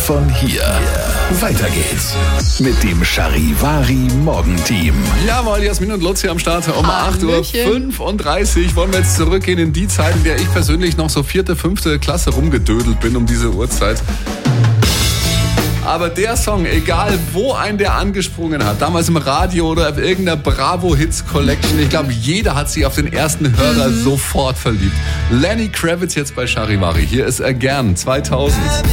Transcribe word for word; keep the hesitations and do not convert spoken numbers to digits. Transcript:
von hier. Weiter geht's mit dem Charivari Morgenteam. Jawohl, Jasmin und Lutz hier am Start um acht Uhr fünfunddreißig. Wollen wir jetzt zurückgehen in die Zeit, in der ich persönlich noch so vierte, fünfte Klasse rumgedödelt bin um diese Uhrzeit. Aber der Song, egal wo ein der angesprungen hat, damals im Radio oder auf irgendeiner Bravo Hits Collection, ich glaube, jeder hat sich auf den ersten Hörer mhm. sofort verliebt. Lenny Kravitz jetzt bei Charivari. Hier ist er gern zweitausend.